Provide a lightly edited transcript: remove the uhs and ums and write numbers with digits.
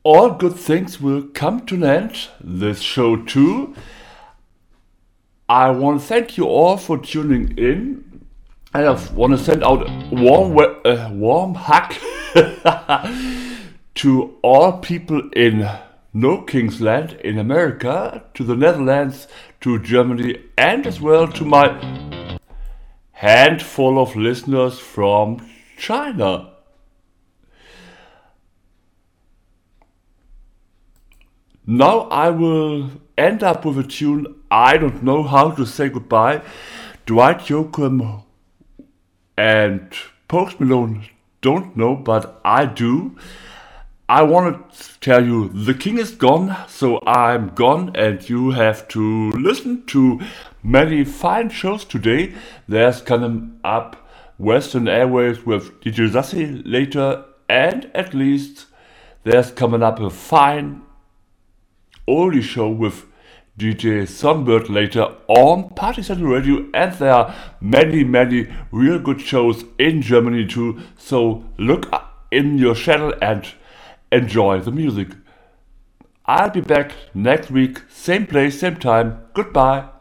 all good things will come to an end, this show too. I want to thank you all for tuning in, and I want to send out a warm hug to all people in No King's Land in America, to the Netherlands, to Germany, and as well to my handful of listeners from China. Now I will end up with a tune I don't know how to say goodbye. Dwight Yoakam and Post Malone don't know, but I do. I want to tell you, the king is gone, so I'm gone, and you have to listen to many fine shows today. There's coming up Western Airwaves with DJ Zassi later, and at least there's coming up a fine oldie show with DJ Songbird later on Party Central Radio, and there are many real good shows in Germany too, so look in your channel and enjoy the music. I'll be back next week, same place, same time. Goodbye.